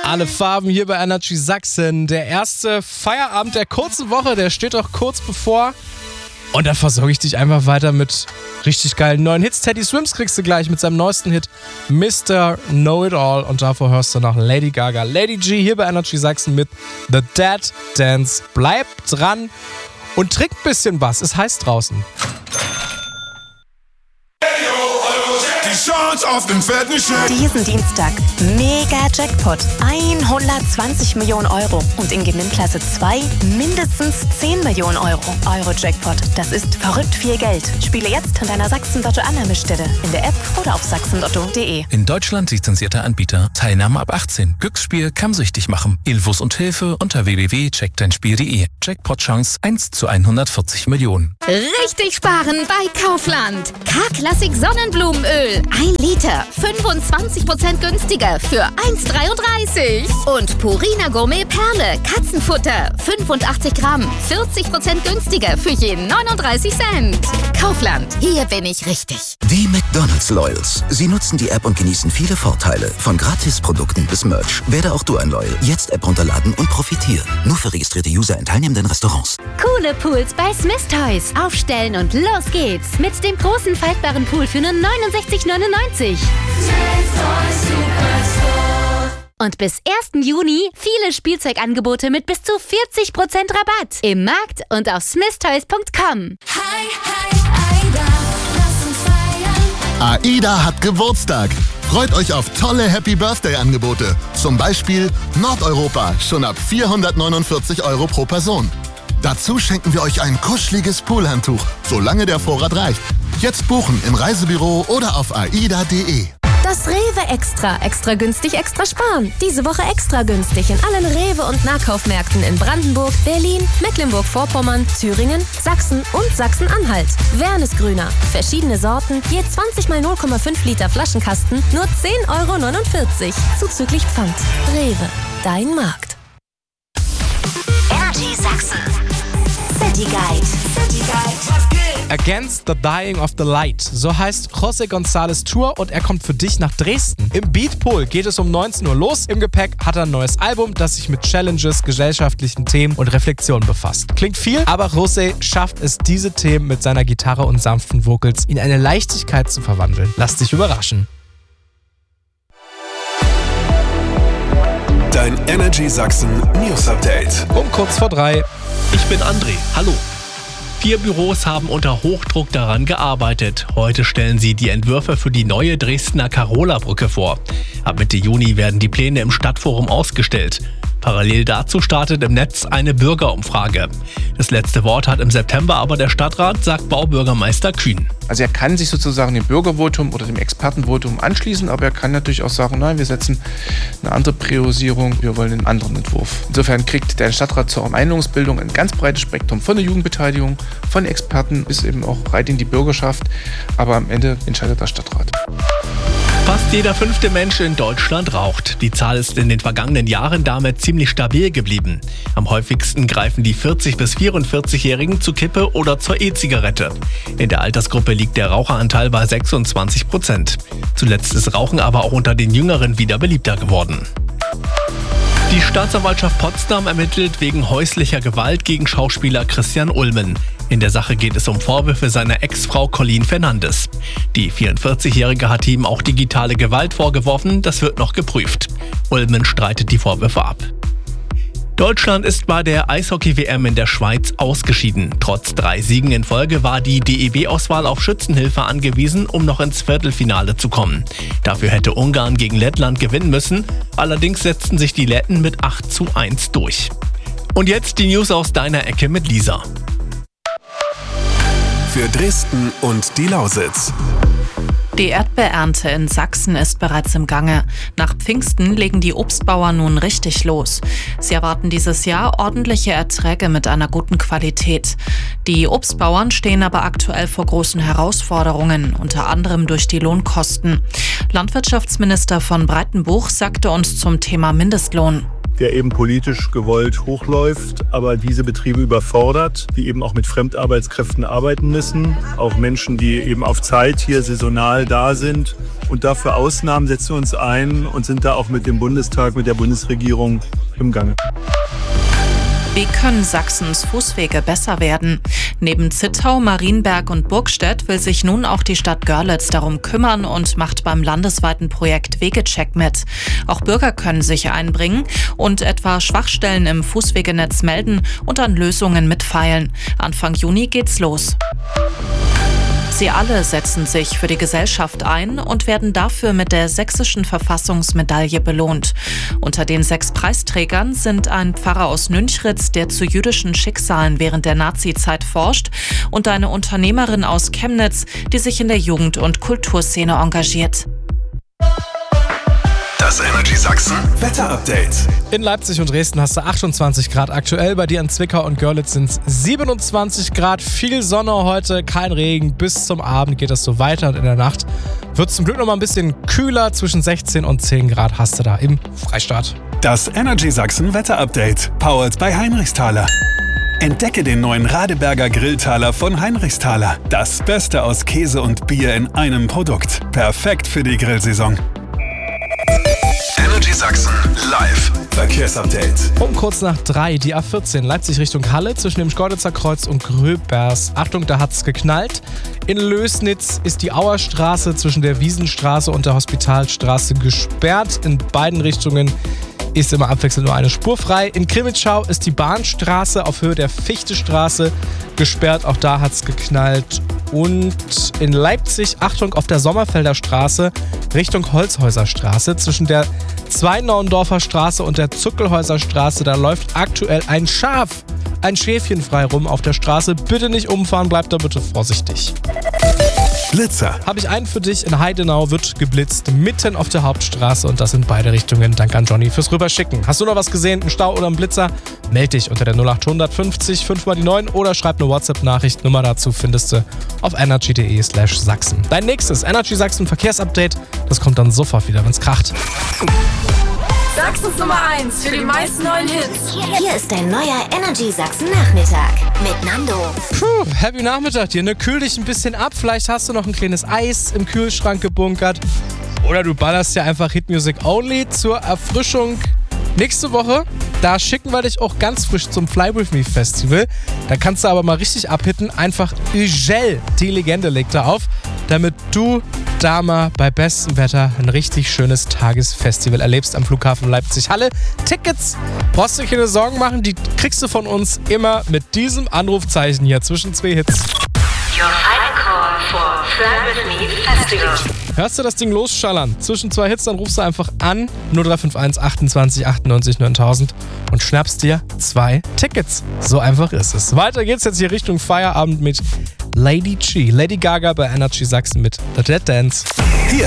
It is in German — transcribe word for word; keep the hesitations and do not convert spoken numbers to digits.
Alle Farben hier bei Energy Sachsen. Der erste Feierabend der kurzen Woche, der steht doch kurz bevor. Und da versorge ich dich einfach weiter mit richtig geilen neuen Hits. Teddy Swims kriegst du gleich mit seinem neuesten Hit Mister Know-It-All. Und davor hörst du noch Lady Gaga. Lady G hier bei Energy Sachsen mit The Dead Dance. Bleib dran und trink ein bisschen was. Es heißt draußen. Auf den fetten Scheck. Diesen Dienstag Mega Jackpot. hundertzwanzig Millionen Euro. Und in Gewinnklasse zwei mindestens zehn Millionen Euro. Euro-Jackpot. Das ist verrückt viel Geld. Spiele jetzt an deiner Sachsen-Lotto-Annahmestelle. In der App oder auf sachsen lotto punkt de. In Deutschland lizenzierter Anbieter. Teilnahme ab achtzehn. Glücksspiel kann süchtig machen. Infos und Hilfe unter w w w punkt check dein spiel punkt de. Jackpot-Chance eins zu hundertvierzig Millionen. Richtig sparen bei Kaufland. K-Klassik Sonnenblumenöl. Ein Liter, fünfundzwanzig Prozent günstiger für eins Komma dreiunddreißig. Und Purina Gourmet Perle, Katzenfutter, fünfundachtzig Gramm, vierzig Prozent günstiger für jeden neununddreißig Cent. Kaufland, hier bin ich richtig. Die McDonald's Loyals. Sie nutzen die App und genießen viele Vorteile. Von Gratisprodukten bis Merch. Werde auch du ein Loyal. Jetzt App runterladen und profitieren. Nur für registrierte User in teilnehmenden Restaurants. Coole Pools bei Smith Toys. Aufstellen und los geht's. Mit dem großen faltbaren Pool für nur neunundsechzig neunundneunzig. Und bis ersten Juni viele Spielzeugangebote mit bis zu vierzig Prozent Rabatt. Im Markt und auf smith toys punkt com. Hi, hi, Aida, lass uns feiern. AIDA hat Geburtstag. Freut euch auf tolle Happy Birthday Angebote. Zum Beispiel Nordeuropa, schon ab vierhundertneunundvierzig Euro pro Person. Dazu schenken wir euch ein kuscheliges Poolhandtuch, solange der Vorrat reicht. Jetzt buchen im Reisebüro oder auf aida punkt de. Das Rewe Extra. Extra günstig, extra sparen. Diese Woche extra günstig in allen Rewe- und Nahkaufmärkten in Brandenburg, Berlin, Mecklenburg-Vorpommern, Thüringen, Sachsen und Sachsen-Anhalt. Wernesgrüner. Verschiedene Sorten, je zwanzig mal null Komma fünf Liter Flaschenkasten, nur zehn Euro neunundvierzig. Zuzüglich Pfand. Rewe. Dein Markt. Energy Sachsen. City Guide. City Guide. Against the Dying of the Light. So heißt José González Tour und er kommt für dich nach Dresden. Im Beatpool geht es um neunzehn Uhr los. Im Gepäck hat er ein neues Album, das sich mit Challenges, gesellschaftlichen Themen und Reflexionen befasst. Klingt viel, aber José schafft es, diese Themen mit seiner Gitarre und sanften Vocals in eine Leichtigkeit zu verwandeln. Lass dich überraschen. Dein Energy Sachsen News Update. Um kurz vor drei. Ich bin André. Hallo. Vier Büros haben unter Hochdruck daran gearbeitet. Heute stellen sie die Entwürfe für die neue Dresdner Karola-Brücke vor. Ab Mitte Juni werden die Pläne im Stadtforum ausgestellt. Parallel dazu startet im Netz eine Bürgerumfrage. Das letzte Wort hat im September aber der Stadtrat, sagt Baubürgermeister Kühn. Also er kann sich sozusagen dem Bürgervotum oder dem Expertenvotum anschließen, aber er kann natürlich auch sagen, nein, wir setzen eine andere Priorisierung, wir wollen einen anderen Entwurf. Insofern kriegt der Stadtrat zur Meinungsbildung ein ganz breites Spektrum von der Jugendbeteiligung, von Experten bis eben auch breit in die Bürgerschaft, aber am Ende entscheidet der Stadtrat. Fast jeder fünfte Mensch in Deutschland raucht. Die Zahl ist in den vergangenen Jahren damit ziemlich stabil geblieben. Am häufigsten greifen die vierzig- bis vierundvierzig-Jährigen zur Kippe oder zur E-Zigarette. In der Altersgruppe liegt der Raucheranteil bei sechsundzwanzig Prozent. Zuletzt ist Rauchen aber auch unter den Jüngeren wieder beliebter geworden. Die Staatsanwaltschaft Potsdam ermittelt wegen häuslicher Gewalt gegen Schauspieler Christian Ulmen. In der Sache geht es um Vorwürfe seiner Ex-Frau Colleen Fernandes. Die vierundvierzig-Jährige hat ihm auch digitale Gewalt vorgeworfen, das wird noch geprüft. Ulmen streitet die Vorwürfe ab. Deutschland ist bei der Eishockey-W M in der Schweiz ausgeschieden. Trotz drei Siegen in Folge war die D E B-Auswahl auf Schützenhilfe angewiesen, um noch ins Viertelfinale zu kommen. Dafür hätte Ungarn gegen Lettland gewinnen müssen. Allerdings setzten sich die Letten mit acht zu eins durch. Und jetzt die News aus deiner Ecke mit Lisa. Für Dresden und die Lausitz. Die Erdbeerernte in Sachsen ist bereits im Gange. Nach Pfingsten legen die Obstbauern nun richtig los. Sie erwarten dieses Jahr ordentliche Erträge mit einer guten Qualität. Die Obstbauern stehen aber aktuell vor großen Herausforderungen, unter anderem durch die Lohnkosten. Landwirtschaftsminister von Breitenbuch sagte uns zum Thema Mindestlohn: der eben politisch gewollt hochläuft, aber diese Betriebe überfordert, die eben auch mit Fremdarbeitskräften arbeiten müssen. Auch Menschen, die eben auf Zeit hier saisonal da sind. Und dafür Ausnahmen setzen wir uns ein und sind da auch mit dem Bundestag, mit der Bundesregierung im Gange. Wie können Sachsens Fußwege besser werden? Neben Zittau, Marienberg und Burgstedt will sich nun auch die Stadt Görlitz darum kümmern und macht beim landesweiten Projekt Wegecheck mit. Auch Bürger können sich einbringen und etwa Schwachstellen im Fußwegenetz melden und an Lösungen mitfeilen. Anfang Juni geht's los. Sie alle setzen sich für die Gesellschaft ein und werden dafür mit der Sächsischen Verfassungsmedaille belohnt. Unter den sechs Preisträgern sind ein Pfarrer aus Nünchritz, der zu jüdischen Schicksalen während der Nazizeit forscht, und eine Unternehmerin aus Chemnitz, die sich in der Jugend- und Kulturszene engagiert. Das Energy Sachsen Wetter-Update. In Leipzig und Dresden hast du achtundzwanzig Grad aktuell. Bei dir in Zwickau und Görlitz sind es siebenundzwanzig Grad. Viel Sonne heute, kein Regen. Bis zum Abend geht es so weiter. Und in der Nacht wird es zum Glück noch mal ein bisschen kühler. Zwischen sechzehn und zehn Grad hast du da im Freistaat. Das Energy Sachsen Wetter-Update. Powered by Heinrichsthaler. Entdecke den neuen Radeberger Grilltaler von Heinrichsthaler. Das Beste aus Käse und Bier in einem Produkt. Perfekt für die Grillsaison. Energy Sachsen live Verkehrsupdate. Um kurz nach drei die A vierzehn Leipzig Richtung Halle zwischen dem Schkeuditzer Kreuz und Gröbers. Achtung, da hat's geknallt. In Lößnitz ist die Auerstraße zwischen der Wiesenstraße und der Hospitalstraße gesperrt. In beiden Richtungen ist immer abwechselnd nur eine Spur frei. In Krimitschau ist die Bahnstraße auf Höhe der Fichtestraße gesperrt. Auch da hat's geknallt. Und in Leipzig, Achtung, auf der Sommerfelder Straße Richtung Holzhäuserstraße zwischen der Zweinorndorfer Straße und der Zuckelhäuser Straße. Da läuft aktuell ein Schaf, ein Schäfchen frei rum auf der Straße. Bitte nicht umfahren, bleibt da bitte vorsichtig. Blitzer. Habe ich einen für dich. In Heidenau wird geblitzt, mitten auf der Hauptstraße, und das in beide Richtungen. Danke an Johnny fürs Rüberschicken. Hast du noch was gesehen, einen Stau oder einen Blitzer? Meld dich unter der null acht fünfzig fünf mal die neun oder schreib eine WhatsApp-Nachricht. Nummer dazu findest du auf energy.de slash Sachsen. Dein nächstes Energy Sachsen Verkehrsupdate, das kommt dann sofort wieder, wenn's kracht. Sachsens Nummer eins für die meisten neuen Hits. Hier ist dein neuer Energy Sachsen Nachmittag mit Nando. Puh, happy Nachmittag dir, ne? Kühl dich ein bisschen ab. Vielleicht hast du noch ein kleines Eis im Kühlschrank gebunkert. Oder du ballerst ja einfach Hit Music Only zur Erfrischung. Nächste Woche, da schicken wir dich auch ganz frisch zum Fly With Me Festival. Da kannst du aber mal richtig abhitten. Einfach Ugel, die Legende, legt da auf, damit du da mal bei bestem Wetter ein richtig schönes Tagesfestival erlebst am Flughafen Leipzig-Halle. Tickets brauchst du dir keine Sorgen machen, die kriegst du von uns immer mit diesem Anrufzeichen hier zwischen zwei Hits. Your final call for Fly With Me Festival. Hörst du das Ding losschallern? Zwischen zwei Hits, dann rufst du einfach an null drei fünf eins achtundzwanzig achtundneunzig neuntausend und schnappst dir zwei Tickets. So einfach ist es. Weiter geht's jetzt hier Richtung Feierabend mit Lady G. Lady Gaga bei Energy Sachsen mit The Dead Dance. Hier